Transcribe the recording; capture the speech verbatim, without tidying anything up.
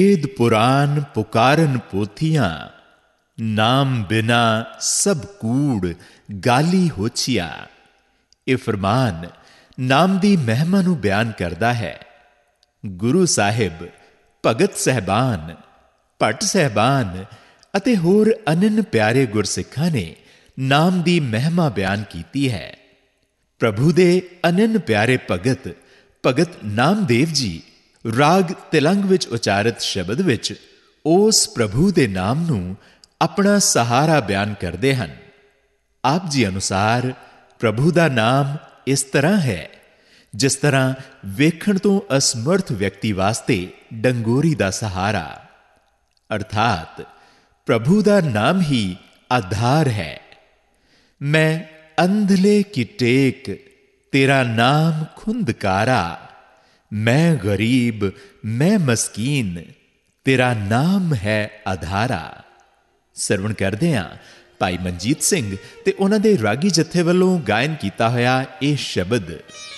वेद पुराण पुकारन पोथियां, नाम बिना सब कूड़ गाली होछिया। ਇਹ ਫਰਮਾਨ ਨਾਮ ਦੀ ਮਹਿਮਾ ਨੂੰ ਬਿਆਨ ਕਰਦਾ ਹੈ। ਗੁਰੂ ਸਾਹਿਬ, ਭਗਤ ਸਹਿਬਾਨ, ਭੱਟ ਸਹਿਬਾਨ ਅਤੇ ਹੋਰ ਅਨੰਨ ਪਿਆਰੇ ਗੁਰਸਿੱਖਾਂ ਨੇ ਨਾਮ ਦੀ ਮਹਿਮਾ ਬਿਆਨ ਕੀਤੀ ਹੈ। ਪ੍ਰਭੂ ਦੇ ਅਨੰਨ ਪਿਆਰੇ ਭਗਤ ਭਗਤ ਨਾਮਦੇਵ ਜੀ ਰਾਗ ਤਿਲੰਗ ਵਿੱਚ ਉਚਾਰਿਤ ਸ਼ਬਦ ਵਿੱਚ ਉਸ ਪ੍ਰਭੂ ਦੇ ਨਾਮ ਨੂੰ ਆਪਣਾ ਸਹਾਰਾ ਬਿਆਨ ਕਰਦੇ ਹਨ। ਆਪ ਜੀ ਅਨੁਸਾਰ ਪ੍ਰਭੂ ਦਾ ਨਾਮ ਇਸ ਤਰ੍ਹਾਂ ਹੈ ਜਿਸ ਤਰ੍ਹਾਂ ਵੇਖਣ ਤੋਂ ਅਸਮਰਥ ਵਿਅਕਤੀ ਵਾਸਤੇ ਡੰਗੋਰੀ ਦਾ ਸਹਾਰਾ, ਅਰਥਾਤ ਪ੍ਰਭੂ ਦਾ ਨਾਮ ਹੀ ਆਧਾਰ ਹੈ। ਮੈਂ ਅੰਧਲੇ ਕੀ ਟੇਕ ਤੇਰਾ ਨਾਮ ਖੁੰਦਕਾਰਾ, ਮੈਂ ਗਰੀਬ ਮੈਂ ਮਸਕੀਨ ਤੇਰਾ ਨਾਮ ਹੈ ਆਧਾਰਾ। ਸਰਵਣ ਕਰਦੇ ਹਾਂ ਭਾਈ ਮਨਜੀਤ ਸਿੰਘ ਤੇ ਉਹਨਾਂ ਦੇ ਰਾਗੀ ਜਥੇ ਵੱਲੋਂ ਗਾਇਨ ਕੀਤਾ ਹੋਇਆ ਇਹ ਸ਼ਬਦ।